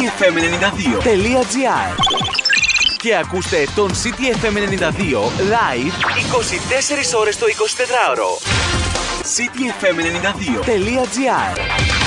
cityfm92.gr και ακούστε τον CityFM92 live 24 ώρες το 24ωρο. cityfm92.gr